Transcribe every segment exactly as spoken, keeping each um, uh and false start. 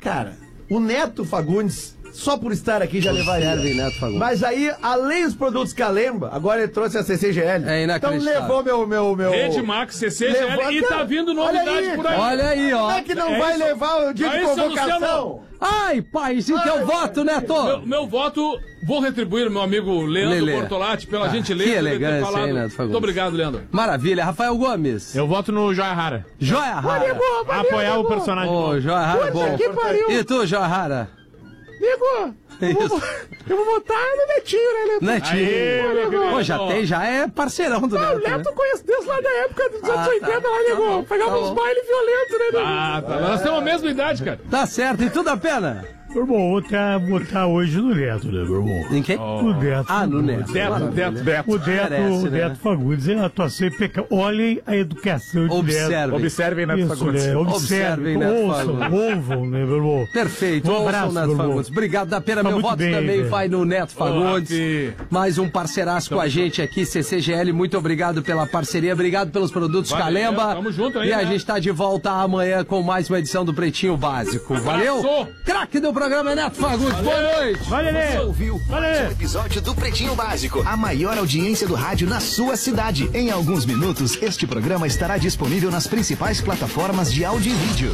cara, o Neto Fagundes, só por estar aqui já levaria. Neto Fagundes. Mas aí, além dos produtos Calemba, agora ele trouxe a C C G L. É inacreditável. Então levou meu... meu, meu... Rede Max, C C G L Levou... e tá vindo novidade aí, por aí. Olha aí, ó. Como é que não É vai isso. levar o dia É de isso, convocação? Luciano. Ai, paizinho, teu voto, Neto. Meu, meu voto, vou retribuir meu amigo Leandro Lelê. Bortolatti pela Ah, gentileza que de ter elegância, falado. hein, Neto Fagundes? Muito obrigado, Leandro. Maravilha. Rafael Gomes. Eu voto no Joia Rara. Joia Rara. Apoiar o personagem. Ô, novo. Joia Rara, bom. E tu, Joia Rara? Nego, eu vou, eu vou votar no Netinho, né, Neto? Netinho. Aê, Pô, já tem, já é parceirão do Ah, o Neto. Neto né? eu conheço desde lá da época dos anos Ah, oitenta, tá. lá, nego. Tá Pegava bom. uns bailes violentos, né, nego? Ah, tá. Nós temos a mesma idade, cara. Tá certo, e tudo a pena? Meu irmão, vou votar, votar hoje no Neto, né, meu irmão? Em quem? No Neto. Ah, no Neto. Neto, Maravilha. Neto, Neto. O Neto, Merece, o né? Neto Fagundes, é a atuação impecável. Olhem a educação de Observem. Neto. Observem Neto Isso, Fagundes. né? Observem Observem, Neto ouçam, Fagundes. ouvam, né, meu irmão? Perfeito, Um ouçam abraço, o Neto meu irmão. Fagundes. Obrigado da pena, Tá meu muito voto bem, também velho. vai no Neto Fagundes. Rafi. Mais um parceiraço com a gente aqui, C C G L, muito obrigado pela parceria, obrigado pelos produtos Valeu, Calemba. tamo junto aí, E a né? gente tá de volta amanhã com mais uma edição do Pretinho Básico. Valeu? Abraço. Craque do programa Neto Fagundes, boa noite. Vai, Lelê! Você ouviu Valeu. mais um episódio do Pretinho Básico, a maior audiência do rádio na sua cidade. Em alguns minutos, este programa estará disponível nas principais plataformas de áudio e vídeo.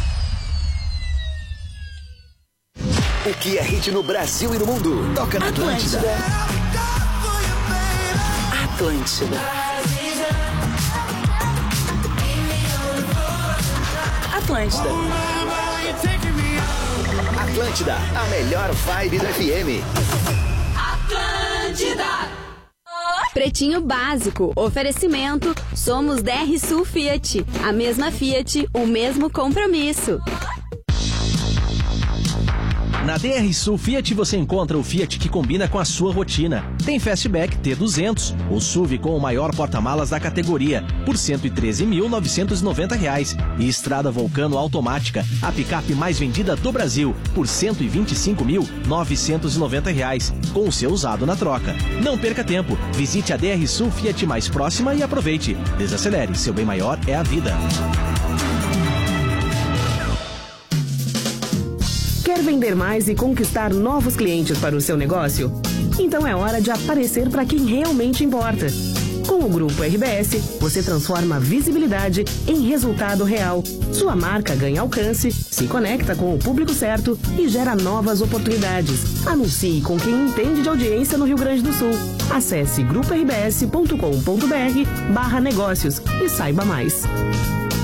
O que é hit no Brasil e no mundo? Toca na Atlântida. Atlântida. Atlântida. Atlântida, a melhor vibe do F M. Pretinho Básico. Oferecimento. Somos D R Sul Fiat. A mesma Fiat, o mesmo compromisso. Na D R Sul Fiat você encontra o Fiat que combina com a sua rotina. Tem Fastback T duzentos, o S U V com o maior porta-malas da categoria, por cento e treze mil novecentos e noventa reais. E Estrada Vulcano Automática, a picape mais vendida do Brasil, por cento e vinte e cinco mil novecentos e noventa reais, com o seu usado na troca. Não perca tempo, visite a D R Sul Fiat mais próxima e aproveite. Desacelere, seu bem maior é a vida. Quer vender mais e conquistar novos clientes para o seu negócio? Então é hora de aparecer para quem realmente importa. Com o Grupo R B S, você transforma a visibilidade em resultado real. Sua marca ganha alcance, se conecta com o público certo e gera novas oportunidades. Anuncie com quem entende de audiência no Rio Grande do Sul. Acesse grupo r b s ponto com ponto b r barra negócios e saiba mais.